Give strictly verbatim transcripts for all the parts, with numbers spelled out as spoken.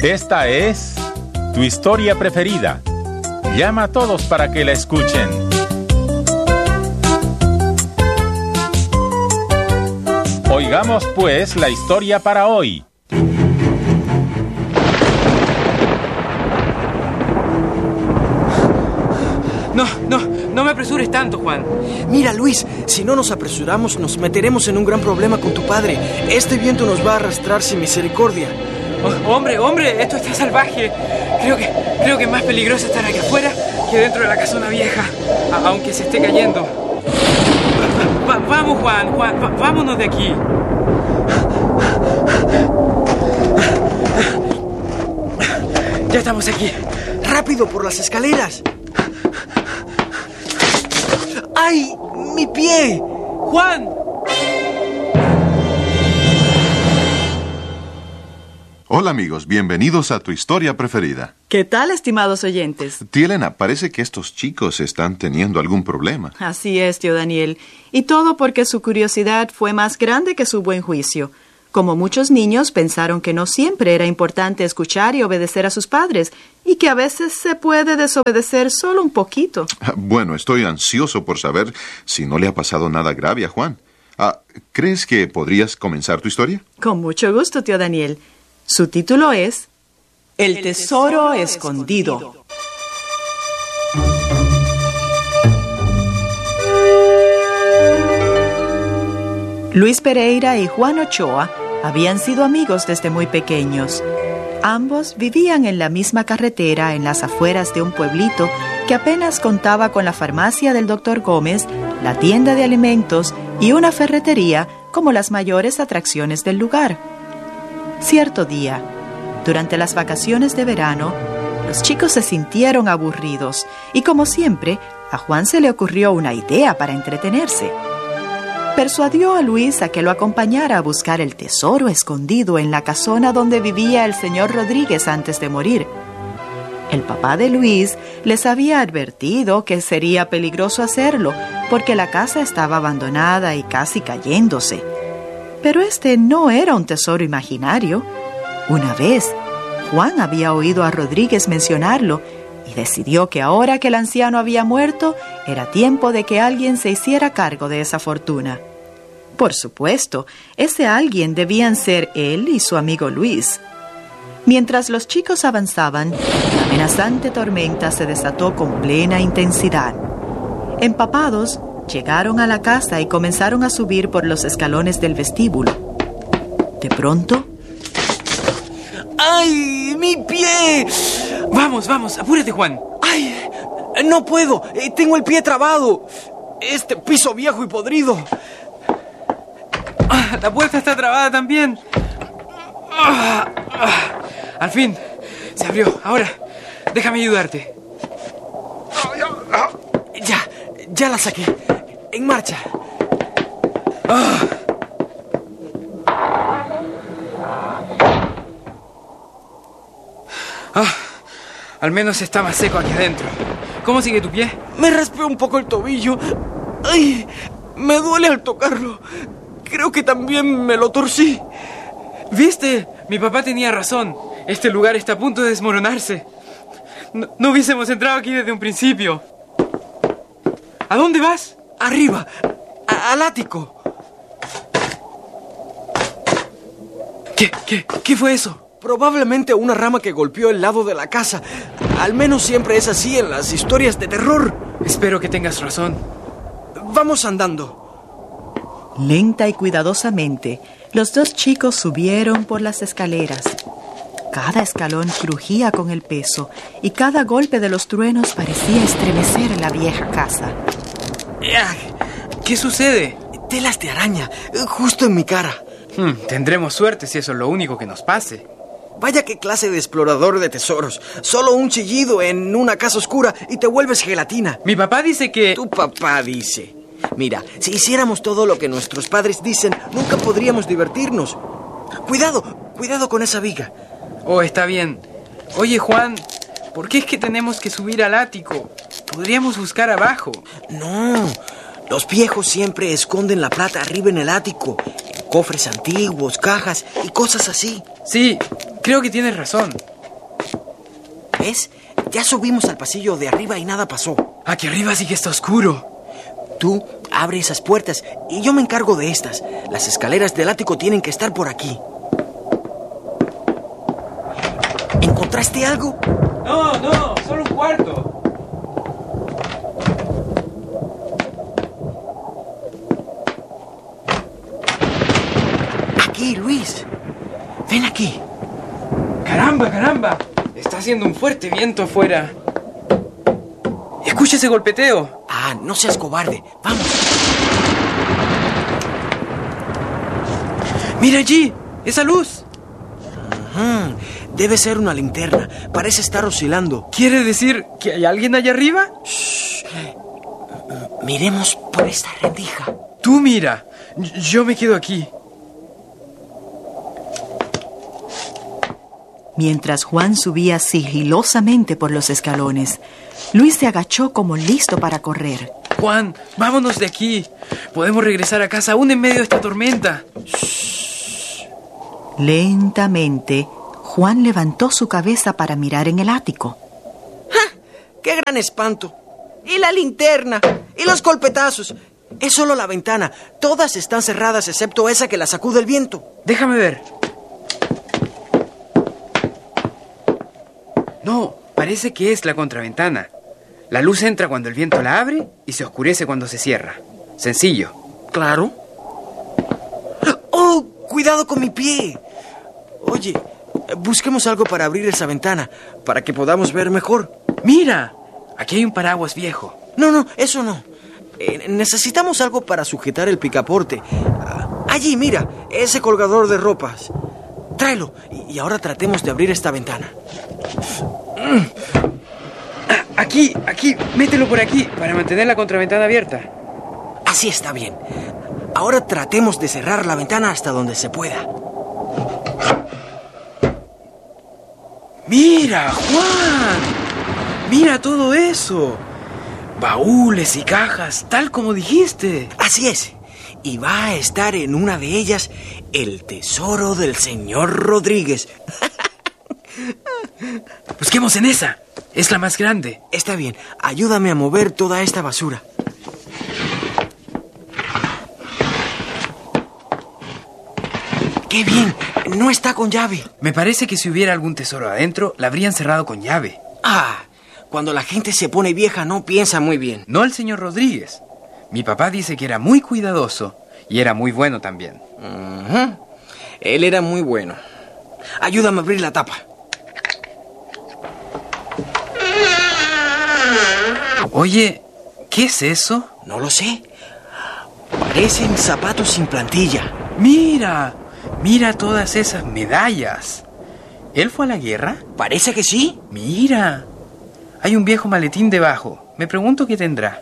Esta es tu historia preferida. Llama a todos para que la escuchen. Oigamos pues la historia para hoy. No, no, no me apresures tanto, Juan. Mira, Luis, si no nos apresuramos, nos meteremos en un gran problema con tu padre. Este viento nos va a arrastrar sin misericordia. Oh, hombre, hombre, esto está salvaje. Creo que, creo que es más peligroso estar aquí afuera que dentro de la casona vieja, a, aunque se esté cayendo. Va, va, vamos, Juan, Juan, va, vámonos de aquí. Ya estamos aquí. ¡Rápido, por las escaleras! ¡Ay! ¡Mi pie! ¡Juan! Hola amigos, bienvenidos a tu historia preferida. ¿Qué tal, estimados oyentes? Tía Elena, parece que estos chicos están teniendo algún problema. Así es, tío Daniel. Y todo porque su curiosidad fue más grande que su buen juicio. Como muchos niños pensaron que no siempre era importante escuchar y obedecer a sus padres, y que a veces se puede desobedecer solo un poquito. Bueno, estoy ansioso por saber si no le ha pasado nada grave a Juan. Ah, ¿crees que podrías comenzar tu historia? Con mucho gusto, tío Daniel. Su título es El tesoro escondido. Luis Pereira y Juan Ochoa habían sido amigos desde muy pequeños. Ambos vivían en la misma carretera en las afueras de un pueblito que apenas contaba con la farmacia del doctor Gómez, la tienda de alimentos y una ferretería como las mayores atracciones del lugar. Cierto día, durante las vacaciones de verano, los chicos se sintieron aburridos y, como siempre, a Juan se le ocurrió una idea para entretenerse. Persuadió a Luis a que lo acompañara a buscar el tesoro escondido en la casona donde vivía el señor Rodríguez antes de morir. El papá de Luis les había advertido que sería peligroso hacerlo porque la casa estaba abandonada y casi cayéndose. Pero este no era un tesoro imaginario. Una vez, Juan había oído a Rodríguez mencionarlo y decidió que ahora que el anciano había muerto, era tiempo de que alguien se hiciera cargo de esa fortuna. Por supuesto, ese alguien debían ser él y su amigo Luis. Mientras los chicos avanzaban, la amenazante tormenta se desató con plena intensidad. Empapados, llegaron a la casa y comenzaron a subir por los escalones del vestíbulo. De pronto... ¡Ay! ¡Mi pie! Vamos, vamos, apúrate, Juan. ¡Ay! ¡No puedo! ¡Tengo el pie trabado! Este piso viejo y podrido. Ah, la puerta está trabada también. Ah, ah. Al fin, se abrió. Ahora, déjame ayudarte. Ya, ya la saqué. En marcha. Ah. Ah, al menos está más seco aquí adentro. ¿Cómo sigue tu pie? Me raspé un poco el tobillo. ¡Ay! Me duele al tocarlo. Creo que también me lo torcí. ¿Viste? Mi papá tenía razón. Este lugar está a punto de desmoronarse. No, no hubiésemos entrado aquí desde un principio. ¿A dónde vas? Arriba, a, al ático. ¿Qué, qué, qué fue eso? Probablemente una rama que golpeó el lado de la casa. Al menos siempre es así en las historias de terror. Espero que tengas razón. Vamos andando. Lenta y cuidadosamente, los dos chicos subieron por las escaleras. Cada escalón crujía con el peso y cada golpe de los truenos parecía estremecer la vieja casa. ¿Qué sucede? Telas de araña, justo en mi cara. Hmm, tendremos suerte si eso es lo único que nos pase. Vaya qué clase de explorador de tesoros. Solo un chillido en una casa oscura y te vuelves gelatina. Mi papá dice que... Tu papá dice. Mira, si hiciéramos todo lo que nuestros padres dicen, nunca podríamos divertirnos. Cuidado, cuidado con esa viga. Oh, está bien. Oye, Juan, ¿por qué es que tenemos que subir al ático? Podríamos buscar abajo. No, los viejos siempre esconden la plata arriba en el ático. Cofres antiguos, cajas y cosas así. Sí, creo que tienes razón. ¿Ves? Ya subimos al pasillo de arriba y nada pasó. Aquí arriba sí que está oscuro. Tú abre esas puertas y yo me encargo de estas. Las escaleras del ático tienen que estar por aquí. ¿Encontraste algo? No, no, solo un cuarto. Aquí, Luis. Ven aquí. Caramba, caramba. Está haciendo un fuerte viento afuera. Escucha ese golpeteo. Ah, no seas cobarde. Vamos. Mira allí, esa luz. Uh-huh. Debe ser una linterna. Parece estar oscilando. ¿Quiere decir que hay alguien allá arriba? Shh. Miremos por esta rendija. Tú mira. Yo me quedo aquí. Mientras Juan subía sigilosamente por los escalones, Luis se agachó como listo para correr. Juan, vámonos de aquí. Podemos regresar a casa aún en medio de esta tormenta. Shh. Lentamente, Juan levantó su cabeza para mirar en el ático. ¡Ja! ¡Qué gran espanto! ¡Y la linterna! ¡Y los golpetazos! Es solo la ventana. Todas están cerradas excepto esa que la sacude el viento. Déjame ver. No, parece que es la contraventana. La luz entra cuando el viento la abre y se oscurece cuando se cierra. Sencillo. Claro. ¡Oh! ¡Cuidado con mi pie! Oye, busquemos algo para abrir esa ventana, para que podamos ver mejor. ¡Mira! Aquí hay un paraguas viejo. No, no, eso no. Eh, necesitamos algo para sujetar el picaporte. Ah, allí, mira, ese colgador de ropas. Tráelo, y ahora tratemos de abrir esta ventana. Aquí, aquí, mételo por aquí, para mantener la contraventana abierta. Así está bien. Ahora tratemos de cerrar la ventana hasta donde se pueda. ¡Mira, Juan! ¡Mira todo eso! Baúles y cajas, tal como dijiste. Así es. Y va a estar en una de ellas el tesoro del señor Rodríguez. Busquemos en esa. Es la más grande. Está bien. Ayúdame a mover toda esta basura. ¡Qué bien! No está con llave. Me parece que si hubiera algún tesoro adentro, la habrían cerrado con llave. Ah, cuando la gente se pone vieja no piensa muy bien. No el señor Rodríguez. Mi papá dice que era muy cuidadoso y era muy bueno también. Uh-huh. Él era muy bueno. Ayúdame a abrir la tapa. Oye, ¿qué es eso? No lo sé. Parecen zapatos sin plantilla. ¡Mira! ¡Mira todas esas medallas! ¿Él fue a la guerra? Parece que sí. ¡Mira! Hay un viejo maletín debajo. Me pregunto qué tendrá.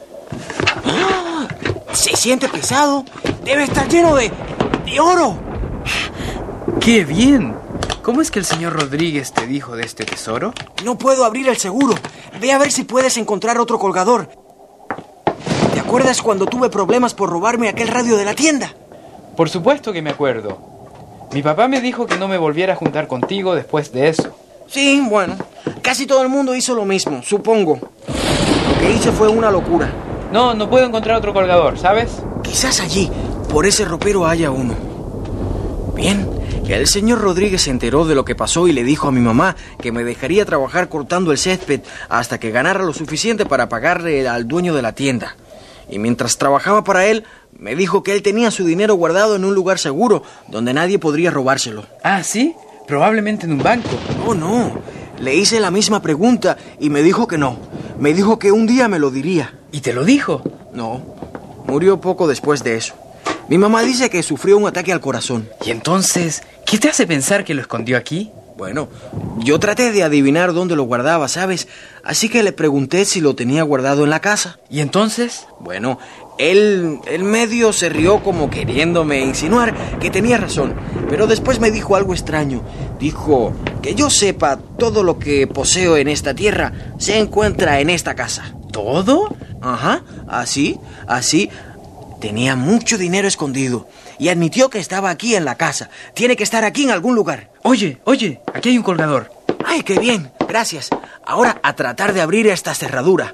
¡Ah! Se siente pesado. Debe estar lleno de... de oro. ¡Qué bien! ¿Cómo es que el señor Rodríguez te dijo de este tesoro? No puedo abrir el seguro. Ve a ver si puedes encontrar otro colgador. ¿Te acuerdas cuando tuve problemas por robarme aquel radio de la tienda? Por supuesto que me acuerdo. Mi papá me dijo que no me volviera a juntar contigo después de eso. Sí, bueno. Casi todo el mundo hizo lo mismo, supongo. Lo que hice fue una locura. No, no puedo encontrar otro colgador, ¿sabes? Quizás allí, por ese ropero, haya uno. Bien, el señor Rodríguez se enteró de lo que pasó y le dijo a mi mamá que me dejaría trabajar cortando el césped hasta que ganara lo suficiente para pagarle al dueño de la tienda. Y mientras trabajaba para él, me dijo que él tenía su dinero guardado en un lugar seguro, donde nadie podría robárselo. Ah, ¿sí? Probablemente en un banco. Oh, no. Le hice la misma pregunta y me dijo que no. Me dijo que un día me lo diría. ¿Y te lo dijo? No. Murió poco después de eso. Mi mamá dice que sufrió un ataque al corazón. ¿Y entonces qué te hace pensar que lo escondió aquí? Bueno, yo traté de adivinar dónde lo guardaba, ¿sabes? Así que le pregunté si lo tenía guardado en la casa. ¿Y entonces? Bueno, él, él medio se rió como queriéndome insinuar que tenía razón. Pero después me dijo algo extraño. Dijo que yo sepa, todo lo que poseo en esta tierra se encuentra en esta casa. ¿Todo? Ajá, así, así. Tenía mucho dinero escondido y admitió que estaba aquí en la casa. Tiene que estar aquí en algún lugar. Oye, oye, aquí hay un colgador. ¡Ay, qué bien! Gracias. Ahora a tratar de abrir esta cerradura.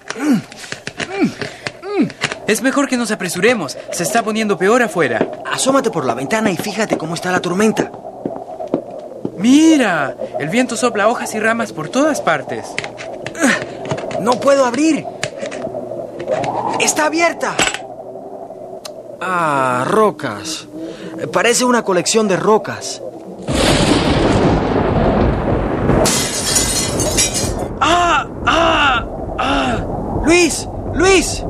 Es mejor que nos apresuremos. Se está poniendo peor afuera. Asómate por la ventana y fíjate cómo está la tormenta. ¡Mira! El viento sopla hojas y ramas por todas partes. ¡No puedo abrir! ¡Está abierta! Ah, rocas. Parece una colección de rocas. ¡Ah! ¡Ah! ¡Ah! ¡Luis! ¡Luis!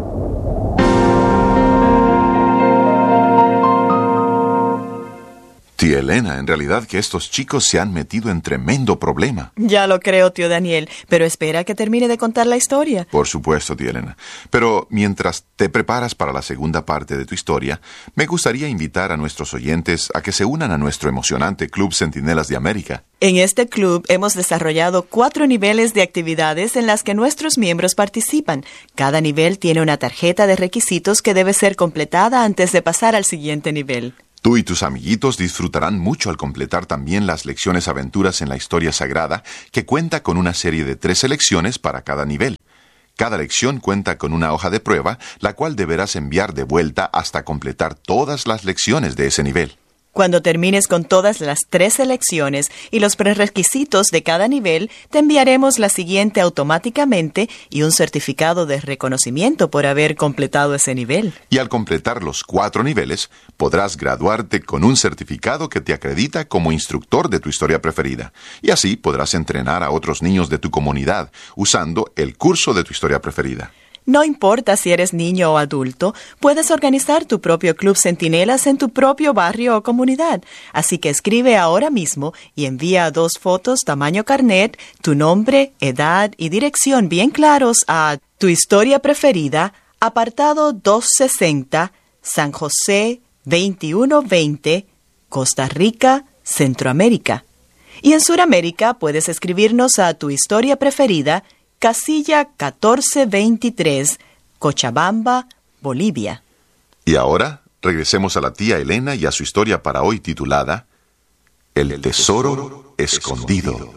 Tía Elena, en realidad que estos chicos se han metido en tremendo problema. Ya lo creo, tío Daniel, pero espera que termine de contar la historia. Por supuesto, tía Elena. Pero mientras te preparas para la segunda parte de tu historia, me gustaría invitar a nuestros oyentes a que se unan a nuestro emocionante Club Centinelas de América. En este club hemos desarrollado cuatro niveles de actividades en las que nuestros miembros participan. Cada nivel tiene una tarjeta de requisitos que debe ser completada antes de pasar al siguiente nivel. Tú y tus amiguitos disfrutarán mucho al completar también las lecciones aventuras en la historia sagrada, que cuenta con una serie de tres lecciones para cada nivel. Cada lección cuenta con una hoja de prueba, la cual deberás enviar de vuelta hasta completar todas las lecciones de ese nivel. Cuando termines con todas las tres lecciones y los prerequisitos de cada nivel, te enviaremos la siguiente automáticamente y un certificado de reconocimiento por haber completado ese nivel. Y al completar los cuatro niveles, podrás graduarte con un certificado que te acredita como instructor de tu historia preferida. Y así podrás entrenar a otros niños de tu comunidad usando el curso de tu historia preferida. No importa si eres niño o adulto, puedes organizar tu propio Club Centinelas en tu propio barrio o comunidad. Así que escribe ahora mismo y envía dos fotos tamaño carnet, tu nombre, edad y dirección bien claros a Tu Historia Preferida, apartado doscientos sesenta, San José veintiuno veinte, Costa Rica, Centroamérica. Y en Sudamérica puedes escribirnos a Tu Historia Preferida, Casilla catorce veintitrés, Cochabamba, Bolivia. Y ahora, regresemos a la tía Elena y a su historia para hoy titulada El Tesoro Escondido.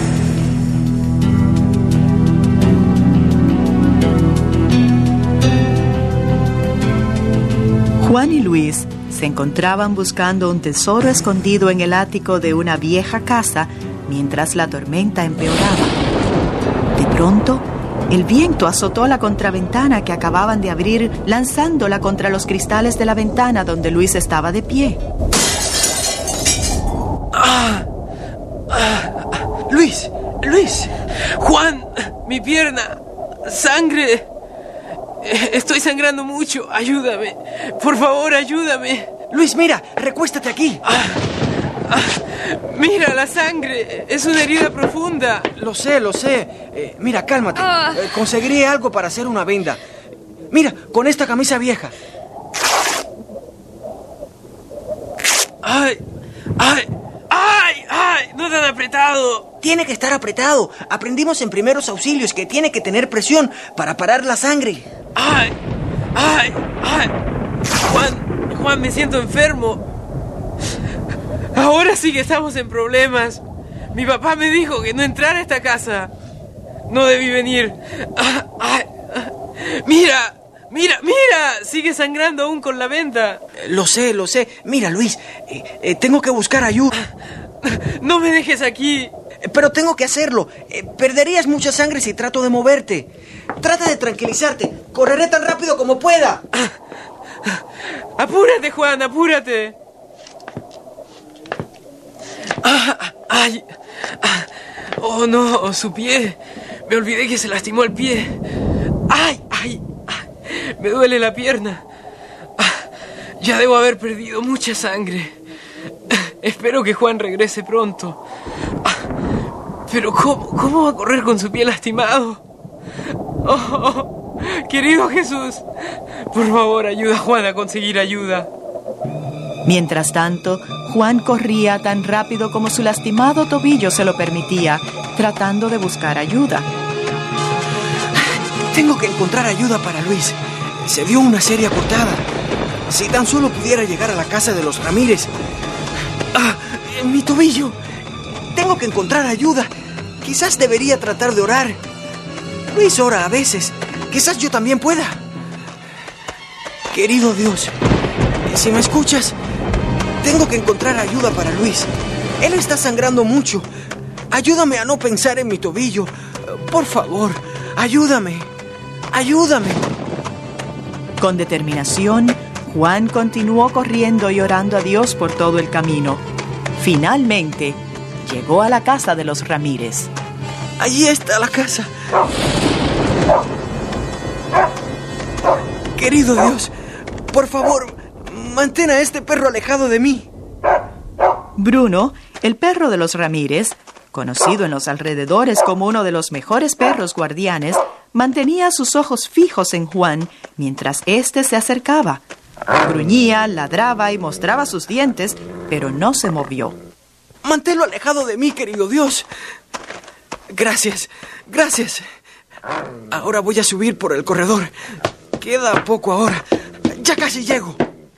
Juan y Luis se encontraban buscando un tesoro escondido en el ático de una vieja casa mientras la tormenta empeoraba. De pronto, el viento azotó la contraventana que acababan de abrir, lanzándola contra los cristales de la ventana donde Luis estaba de pie. ¡Ah! ¡Ah! ¡Luis! ¡Luis! ¡Juan! ¡Mi pierna! ¡Sangre! Estoy sangrando mucho. Ayúdame. Por favor, ayúdame. Luis, mira, recuéstate aquí. ¡Ah! ¡Ah! ¡Mira la sangre! Es una herida profunda. Lo sé, lo sé. Eh, mira, cálmate. Ah. Eh, conseguiré algo para hacer una venda. Mira, con esta camisa vieja. ¡Ay! ¡Ay! ¡Ay! ¡Ay! ¡No tan apretado! Tiene que estar apretado. Aprendimos en primeros auxilios que tiene que tener presión para parar la sangre. ¡Ay! ¡Ay! ¡Ay! Juan, Juan, me siento enfermo. Ahora sí que estamos en problemas. Mi papá me dijo que no entrara a esta casa. No debí venir. ¡Ay! ¡Ay! ¡Mira! ¡Mira! ¡Mira! Sigue sangrando aún con la venda. Eh, lo sé, lo sé. Mira, Luis, eh, eh, tengo que buscar ayuda. No me dejes aquí. Eh, pero tengo que hacerlo. Eh, perderías mucha sangre si trato de moverte. Trata de tranquilizarte. Correré tan rápido como pueda. Apúrate, Juan, apúrate. Ah, ¡ay! Ah, ¡oh, no! Su pie. Me olvidé que se lastimó el pie. ¡Ay! ¡Ay! ay me duele la pierna. Ah, ya debo haber perdido mucha sangre. Espero que Juan regrese pronto. Ah, pero ¿cómo, cómo va a correr con su pie lastimado? Oh, oh, querido Jesús, por favor, ayuda a Juan a conseguir ayuda. Mientras tanto, Juan corría tan rápido como su lastimado tobillo se lo permitía, tratando de buscar ayuda. Tengo que encontrar ayuda para Luis. Se vio una seria cortada. Si tan solo pudiera llegar a la casa de los Ramírez. ¡Ah! ¡Mi tobillo! Tengo que encontrar ayuda. Quizás debería tratar de orar. Luis ora a veces. Quizás yo también pueda. Querido Dios, si me escuchas, tengo que encontrar ayuda para Luis. Él está sangrando mucho. Ayúdame a no pensar en mi tobillo. Por favor, ayúdame. Ayúdame. Con determinación, Juan continuó corriendo y orando a Dios por todo el camino. Finalmente, llegó a la casa de los Ramírez. Allí está la casa. Querido Dios, por favor, mantén a este perro alejado de mí. Bruno, el perro de los Ramírez, conocido en los alrededores como uno de los mejores perros guardianes, mantenía sus ojos fijos en Juan mientras éste se acercaba. Gruñía, ladraba y mostraba sus dientes, pero no se movió. Manténlo alejado de mí, querido Dios. Gracias, gracias. Ahora voy a subir por el corredor. Queda poco ahora. Ya casi llego.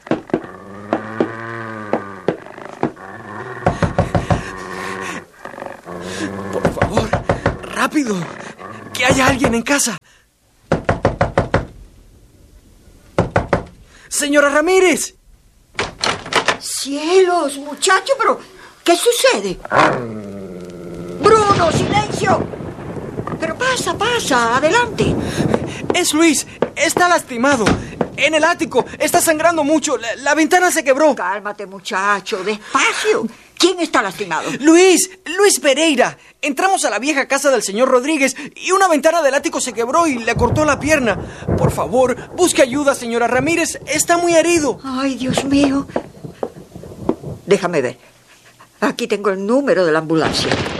Por favor, rápido. Que haya alguien en casa. Señora Ramírez. ¡Cielos, muchacho! Pero, ¿qué sucede? ¡Bruno, silencio! Pero pasa, pasa, adelante. Es Luis, está lastimado. En el ático, está sangrando mucho. La, la ventana se quebró. Cálmate, muchacho, despacio. ¿Quién está lastimado? Luis, Luis Pereira. Entramos a la vieja casa del señor Rodríguez y una ventana del ático se quebró y le cortó la pierna. Por favor, busque ayuda, señora Ramírez. Está muy herido. Ay, Dios mío. Déjame ver. Aquí tengo el número de la ambulancia.